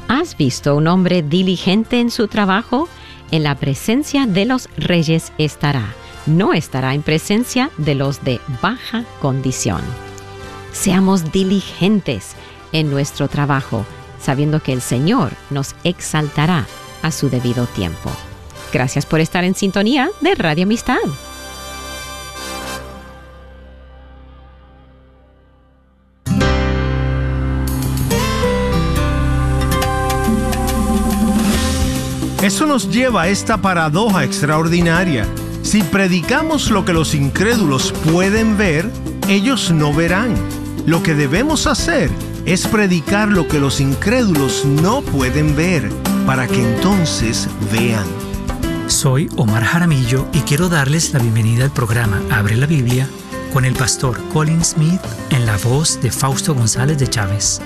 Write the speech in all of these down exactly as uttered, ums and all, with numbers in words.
¿Has visto un hombre diligente en su trabajo? En la presencia de los reyes estará. No estará en presencia de los de baja condición. Seamos diligentes en nuestro trabajo, sabiendo que el Señor nos exaltará a su debido tiempo. Gracias por estar en sintonía de Radio Amistad. Eso nos lleva a esta paradoja extraordinaria. Si predicamos lo que los incrédulos pueden ver, ellos no verán. Lo que debemos hacer es predicar lo que los incrédulos no pueden ver, para que entonces vean. Soy Omar Jaramillo y quiero darles la bienvenida al programa Abre la Biblia con el pastor Colin Smith en la voz de Fausto González de Chávez.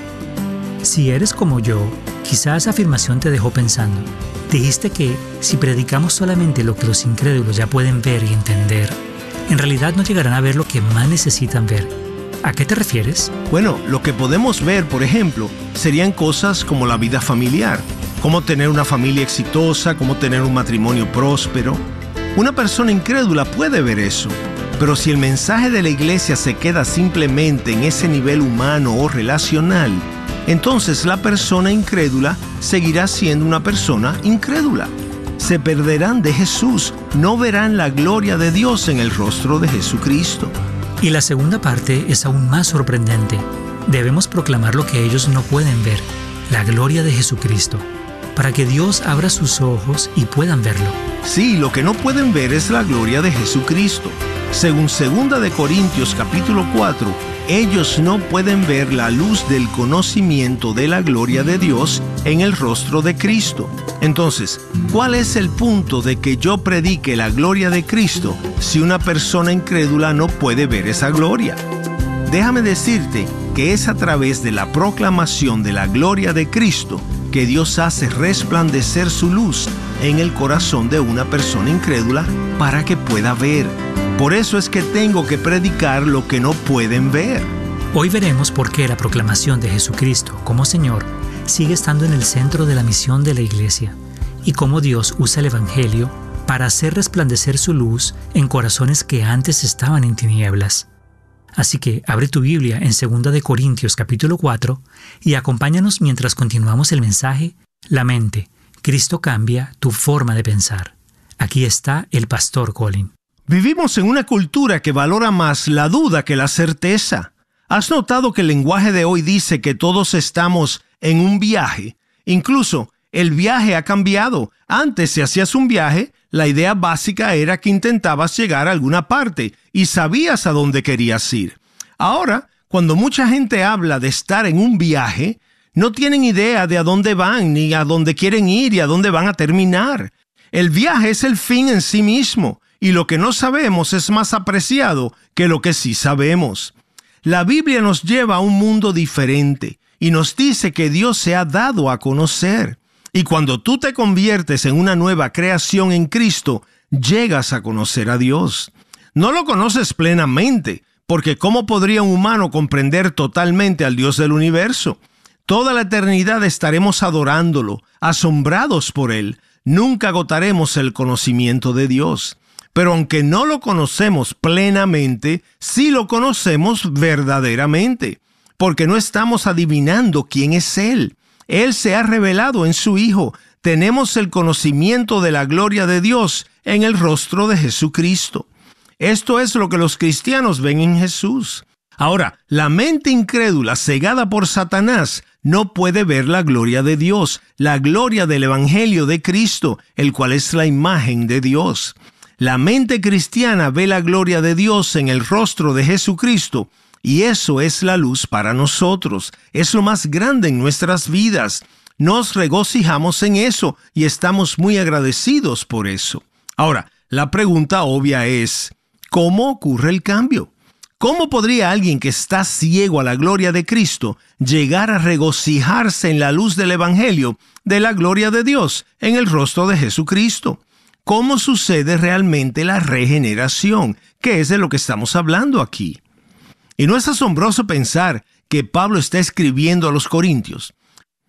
Si eres como yo, quizás esa afirmación te dejó pensando. Dijiste que si predicamos solamente lo que los incrédulos ya pueden ver y entender, en realidad no llegarán a ver lo que más necesitan ver. ¿A qué te refieres? Bueno, lo que podemos ver, por ejemplo, serían cosas como la vida familiar, cómo tener una familia exitosa, cómo tener un matrimonio próspero. Una persona incrédula puede ver eso, pero si el mensaje de la iglesia se queda simplemente en ese nivel humano o relacional, entonces la persona incrédula seguirá siendo una persona incrédula. Se perderán de Jesús, no verán la gloria de Dios en el rostro de Jesucristo. Y la segunda parte es aún más sorprendente. Debemos proclamar lo que ellos no pueden ver, la gloria de Jesucristo, para que Dios abra sus ojos y puedan verlo. Sí, lo que no pueden ver es la gloria de Jesucristo. Según segunda de Corintios capítulo cuatro, ellos no pueden ver la luz del conocimiento de la gloria de Dios en el rostro de Cristo. Entonces, ¿cuál es el punto de que yo predique la gloria de Cristo si una persona incrédula no puede ver esa gloria? Déjame decirte que es a través de la proclamación de la gloria de Cristo que Dios hace resplandecer su luz en el corazón de una persona incrédula para que pueda ver. Por eso es que tengo que predicar lo que no pueden ver. Hoy veremos por qué la proclamación de Jesucristo como Señor sigue estando en el centro de la misión de la Iglesia y cómo Dios usa el Evangelio para hacer resplandecer su luz en corazones que antes estaban en tinieblas. Así que abre tu Biblia en segunda de Corintios capítulo cuatro y acompáñanos mientras continuamos el mensaje La mente, Cristo cambia tu forma de pensar. Aquí está el pastor Colin. Vivimos en una cultura que valora más la duda que la certeza. ¿Has notado que el lenguaje de hoy dice que todos estamos en un viaje? Incluso el viaje ha cambiado. Antes, si hacías un viaje, la idea básica era que intentabas llegar a alguna parte y sabías a dónde querías ir. Ahora, cuando mucha gente habla de estar en un viaje, no tienen idea de a dónde van, ni a dónde quieren ir y a dónde van a terminar. El viaje es el fin en sí mismo. Y lo que no sabemos es más apreciado que lo que sí sabemos. La Biblia nos lleva a un mundo diferente y nos dice que Dios se ha dado a conocer. Y cuando tú te conviertes en una nueva creación en Cristo, llegas a conocer a Dios. No lo conoces plenamente, porque ¿cómo podría un humano comprender totalmente al Dios del universo? Toda la eternidad estaremos adorándolo, asombrados por Él. Nunca agotaremos el conocimiento de Dios. Pero aunque no lo conocemos plenamente, sí lo conocemos verdaderamente, porque no estamos adivinando quién es Él. Él se ha revelado en su Hijo. Tenemos el conocimiento de la gloria de Dios en el rostro de Jesucristo. Esto es lo que los cristianos ven en Jesús. Ahora, la mente incrédula cegada por Satanás no puede ver la gloria de Dios, la gloria del Evangelio de Cristo, el cual es la imagen de Dios. La mente cristiana ve la gloria de Dios en el rostro de Jesucristo y eso es la luz para nosotros. Es lo más grande en nuestras vidas. Nos regocijamos en eso y estamos muy agradecidos por eso. Ahora, la pregunta obvia es, ¿cómo ocurre el cambio? ¿Cómo podría alguien que está ciego a la gloria de Cristo llegar a regocijarse en la luz del Evangelio de la gloria de Dios en el rostro de Jesucristo? ¿Cómo sucede realmente la regeneración? Que es de lo que estamos hablando aquí. Y no es asombroso pensar que Pablo está escribiendo a los Corintios.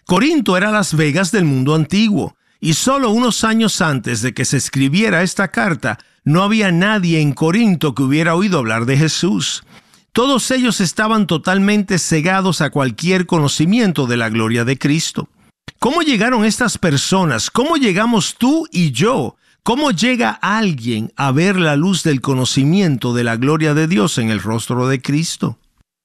Corinto era Las Vegas del mundo antiguo, y solo unos años antes de que se escribiera esta carta, no había nadie en Corinto que hubiera oído hablar de Jesús. Todos ellos estaban totalmente cegados a cualquier conocimiento de la gloria de Cristo. ¿Cómo llegaron estas personas? ¿Cómo llegamos tú y yo? ¿Cómo llega alguien a ver la luz del conocimiento de la gloria de Dios en el rostro de Cristo?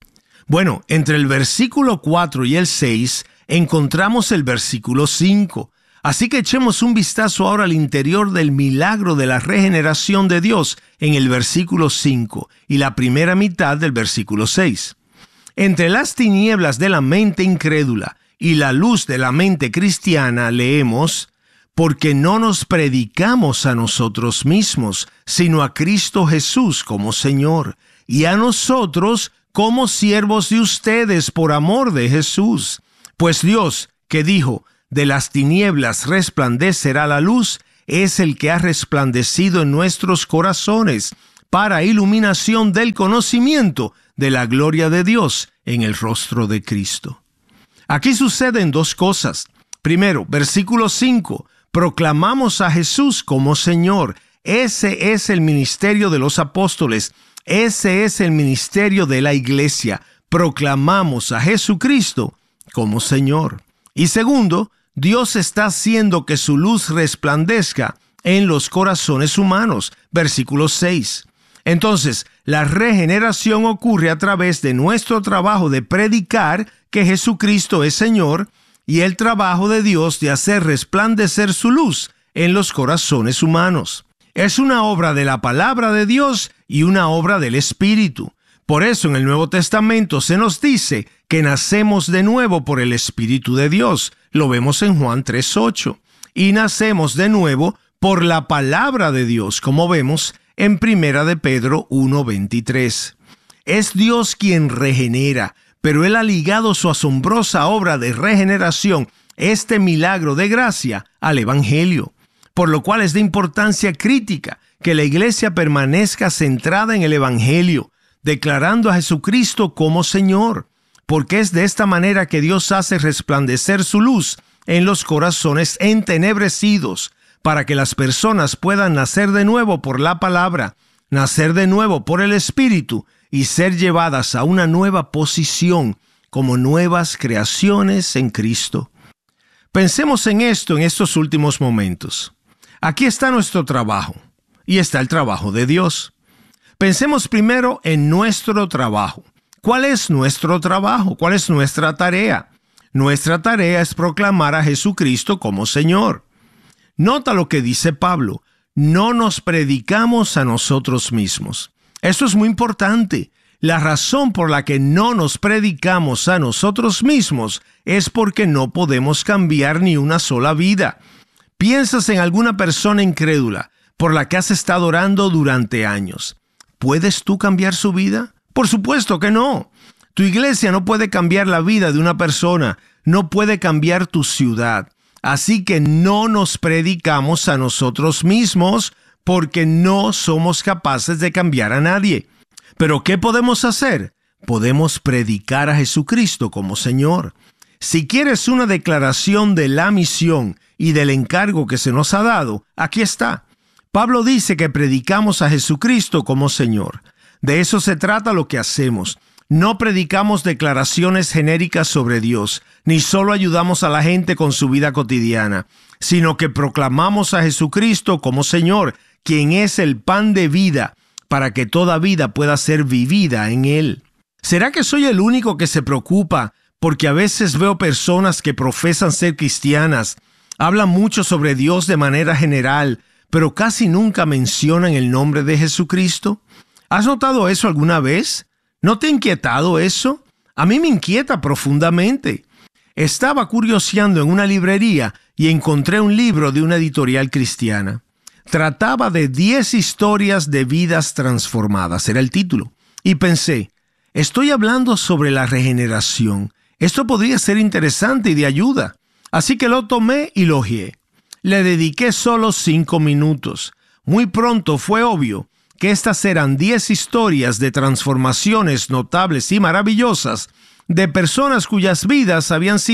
Bueno, entre el versículo cuatro y el seis encontramos el versículo cinco. Así que echemos un vistazo ahora al interior del milagro de la regeneración de Dios en el versículo cinco y la primera mitad del versículo seis. Entre las tinieblas de la mente incrédula y la luz de la mente cristiana leemos: porque no nos predicamos a nosotros mismos, sino a Cristo Jesús como Señor, y a nosotros como siervos de ustedes por amor de Jesús. Pues Dios, que dijo, de las tinieblas resplandecerá la luz, es el que ha resplandecido en nuestros corazones para iluminación del conocimiento de la gloria de Dios en el rostro de Cristo. Aquí suceden dos cosas. Primero, versículo cinco, proclamamos a Jesús como Señor. Ese es el ministerio de los apóstoles. Ese es el ministerio de la iglesia. Proclamamos a Jesucristo como Señor. Y segundo, Dios está haciendo que su luz resplandezca en los corazones humanos. Versículo seis. Entonces, la regeneración ocurre a través de nuestro trabajo de predicar que Jesucristo es Señor y el trabajo de Dios de hacer resplandecer su luz en los corazones humanos. Es una obra de la palabra de Dios y una obra del Espíritu. Por eso en el Nuevo Testamento se nos dice que nacemos de nuevo por el Espíritu de Dios. Lo vemos en Juan tres ocho. Y nacemos de nuevo por la palabra de Dios, como vemos en Primera de Pedro uno veintitrés. Es Dios quien regenera, pero Él ha ligado su asombrosa obra de regeneración, este milagro de gracia, al Evangelio. Por lo cual es de importancia crítica que la iglesia permanezca centrada en el Evangelio, declarando a Jesucristo como Señor, porque es de esta manera que Dios hace resplandecer su luz en los corazones entenebrecidos, para que las personas puedan nacer de nuevo por la palabra, nacer de nuevo por el Espíritu y ser llevadas a una nueva posición como nuevas creaciones en Cristo. Pensemos en esto en estos últimos momentos. Aquí está nuestro trabajo y está el trabajo de Dios. Pensemos primero en nuestro trabajo. ¿Cuál es nuestro trabajo? ¿Cuál es nuestra tarea? Nuestra tarea es proclamar a Jesucristo como Señor. Nota lo que dice Pablo: no nos predicamos a nosotros mismos. Eso es muy importante. La razón por la que no nos predicamos a nosotros mismos es porque no podemos cambiar ni una sola vida. Piensas en alguna persona incrédula por la que has estado orando durante años. ¿Puedes tú cambiar su vida? Por supuesto que no. Tu iglesia no puede cambiar la vida de una persona, no puede cambiar tu ciudad. Así que no nos predicamos a nosotros mismos porque no somos capaces de cambiar a nadie. Pero ¿qué podemos hacer? Podemos predicar a Jesucristo como Señor. Si quieres una declaración de la misión y del encargo que se nos ha dado, aquí está. Pablo dice que predicamos a Jesucristo como Señor. De eso se trata lo que hacemos. No predicamos declaraciones genéricas sobre Dios, ni solo ayudamos a la gente con su vida cotidiana, sino que proclamamos a Jesucristo como Señor, quien es el pan de vida, para que toda vida pueda ser vivida en Él. ¿Será que soy el único que se preocupa porque a veces veo personas que profesan ser cristianas, hablan mucho sobre Dios de manera general, pero casi nunca mencionan el nombre de Jesucristo? ¿Has notado eso alguna vez? ¿No te ha inquietado eso? A mí me inquieta profundamente. Estaba curioseando en una librería y encontré un libro de una editorial cristiana. Trataba de diez historias de vidas transformadas, era el título. Y pensé, estoy hablando sobre la regeneración. Esto podría ser interesante y de ayuda. Así que lo tomé y lo hojeé. Le dediqué solo cinco minutos. Muy pronto fue obvio que estas eran diez historias de transformaciones notables y maravillosas de personas cuyas vidas habían sido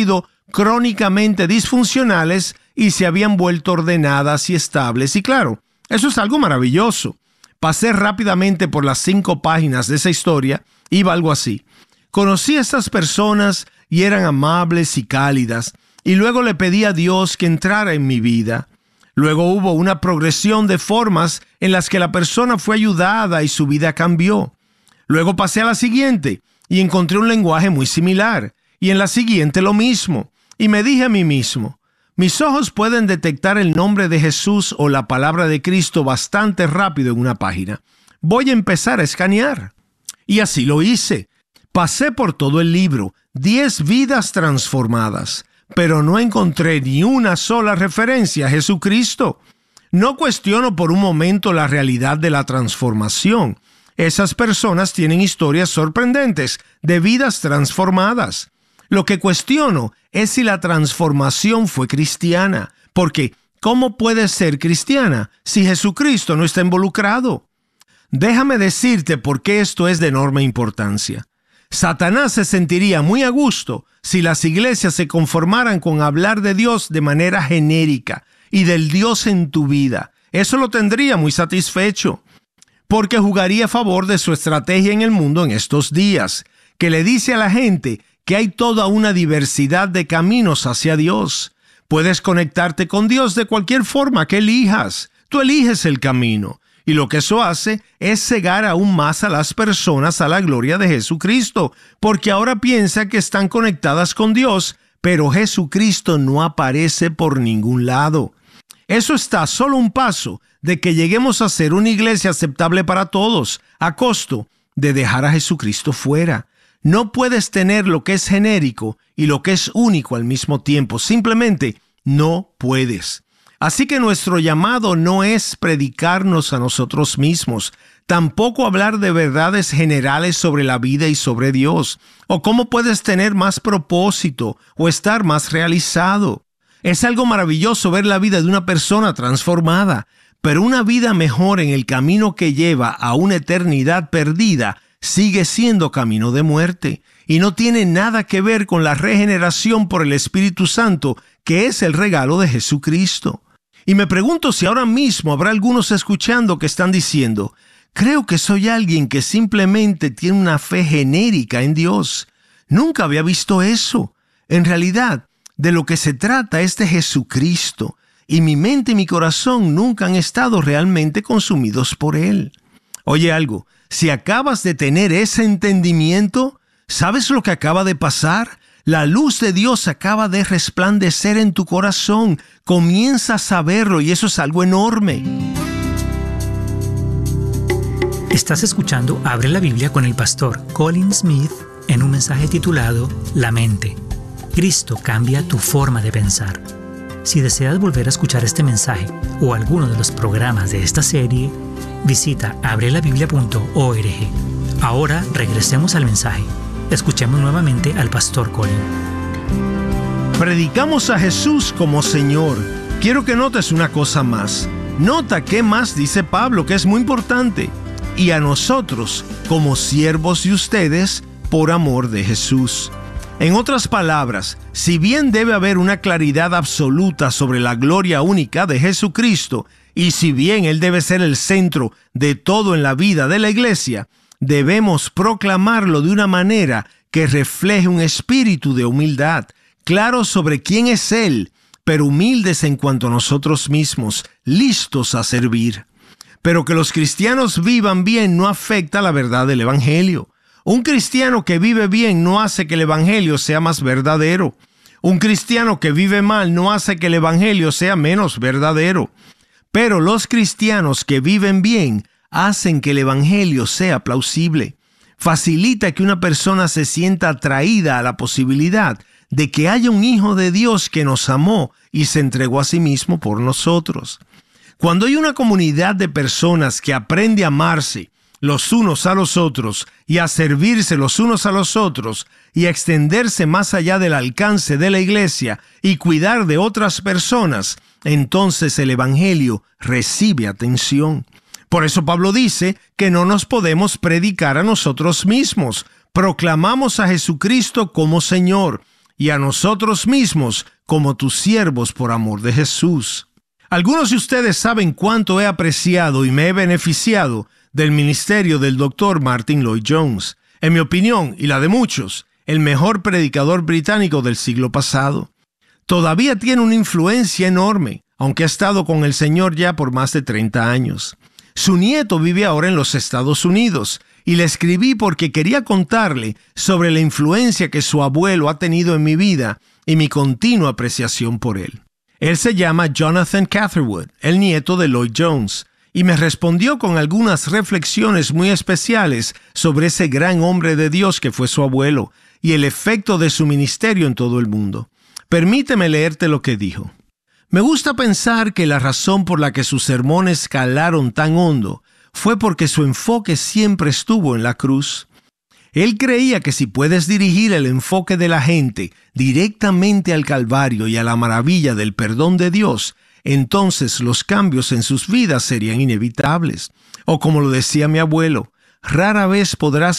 crónicamente disfuncionales y se habían vuelto ordenadas y estables. Y claro, eso es algo maravilloso. Pasé rápidamente por las cinco páginas de esa historia. Iba algo así. Conocí a estas personas y eran amables y cálidas, y luego le pedí a Dios que entrara en mi vida. Luego hubo una progresión de formas en las que la persona fue ayudada y su vida cambió. Luego pasé a la siguiente y encontré un lenguaje muy similar, y en la siguiente lo mismo. Y me dije a mí mismo, mis ojos pueden detectar el nombre de Jesús o la palabra de Cristo bastante rápido en una página. Voy a empezar a escanear. Y así lo hice. Pasé por todo el libro, diez vidas transformadas, pero no encontré ni una sola referencia a Jesucristo. No cuestiono por un momento la realidad de la transformación. Esas personas tienen historias sorprendentes de vidas transformadas. Lo que cuestiono es si la transformación fue cristiana, porque ¿cómo puede ser cristiana si Jesucristo no está involucrado? Déjame decirte por qué esto es de enorme importancia. Satanás se sentiría muy a gusto si las iglesias se conformaran con hablar de Dios de manera genérica y del Dios en tu vida. Eso lo tendría muy satisfecho, porque jugaría a favor de su estrategia en el mundo en estos días, que le dice a la gente que hay toda una diversidad de caminos hacia Dios. Puedes conectarte con Dios de cualquier forma que elijas. Tú eliges el camino. Y lo que eso hace es cegar aún más a las personas a la gloria de Jesucristo, porque ahora piensa que están conectadas con Dios, pero Jesucristo no aparece por ningún lado. Eso está a solo un paso de que lleguemos a ser una iglesia aceptable para todos, a costo de dejar a Jesucristo fuera. No puedes tener lo que es genérico y lo que es único al mismo tiempo. Simplemente no puedes. Así que nuestro llamado no es predicarnos a nosotros mismos, tampoco hablar de verdades generales sobre la vida y sobre Dios, o cómo puedes tener más propósito o estar más realizado. Es algo maravilloso ver la vida de una persona transformada, pero una vida mejor en el camino que lleva a una eternidad perdida sigue siendo camino de muerte y no tiene nada que ver con la regeneración por el Espíritu Santo, que es el regalo de Jesucristo. Y me pregunto si ahora mismo habrá algunos escuchando que están diciendo, creo que soy alguien que simplemente tiene una fe genérica en Dios. Nunca había visto eso. En realidad, de lo que se trata es de Jesucristo, y mi mente y mi corazón nunca han estado realmente consumidos por Él. Oye algo, si acabas de tener ese entendimiento, ¿sabes lo que acaba de pasar? La luz de Dios acaba de resplandecer en tu corazón. Comienzas a verlo y eso es algo enorme. Estás escuchando Abre la Biblia con el pastor Colin Smith en un mensaje titulado La mente. Cristo cambia tu forma de pensar. Si deseas volver a escuchar este mensaje o alguno de los programas de esta serie, visita abre la biblia punto org. Ahora regresemos al mensaje. Escuchemos nuevamente al pastor Colin. Predicamos a Jesús como Señor. Quiero que notes una cosa más. Nota qué más dice Pablo, que es muy importante. Y a nosotros, como siervos de ustedes, por amor de Jesús. En otras palabras, si bien debe haber una claridad absoluta sobre la gloria única de Jesucristo, y si bien Él debe ser el centro de todo en la vida de la iglesia, debemos proclamarlo de una manera que refleje un espíritu de humildad, claro sobre quién es Él, pero humildes en cuanto a nosotros mismos, listos a servir. Pero que los cristianos vivan bien no afecta la verdad del Evangelio. Un cristiano que vive bien no hace que el Evangelio sea más verdadero. Un cristiano que vive mal no hace que el Evangelio sea menos verdadero. Pero los cristianos que viven bien hacen que el Evangelio sea plausible. Facilita que una persona se sienta atraída a la posibilidad de que haya un Hijo de Dios que nos amó y se entregó a sí mismo por nosotros. Cuando hay una comunidad de personas que aprende a amarse los unos a los otros y a servirse los unos a los otros y a extenderse más allá del alcance de la iglesia y cuidar de otras personas, entonces el Evangelio recibe atención. Por eso Pablo dice que no nos podemos predicar a nosotros mismos. Proclamamos a Jesucristo como Señor. y a nosotros mismos como tus siervos por amor de Jesús. Algunos de ustedes saben cuánto he apreciado y me he beneficiado del ministerio del doctor Martyn Lloyd-Jones. En mi opinión, y la de muchos, el mejor predicador británico del siglo pasado. Todavía tiene una influencia enorme, aunque ha estado con el Señor ya por más de treinta años. Su nieto vive ahora en los Estados Unidos, y le escribí porque quería contarle sobre la influencia que su abuelo ha tenido en mi vida y mi continua apreciación por él. Él se llama Jonathan Catherwood, el nieto de Lloyd-Jones, y me respondió con algunas reflexiones muy especiales sobre ese gran hombre de Dios que fue su abuelo y el efecto de su ministerio en todo el mundo. Permíteme leerte lo que dijo. Me gusta pensar que la razón por la que sus sermones calaron tan hondo fue porque su enfoque siempre estuvo en la cruz. Él creía que si puedes dirigir el enfoque de la gente directamente al Calvario y a la maravilla del perdón de Dios, entonces los cambios en sus vidas serían inevitables. O como lo decía mi abuelo, rara vez podrás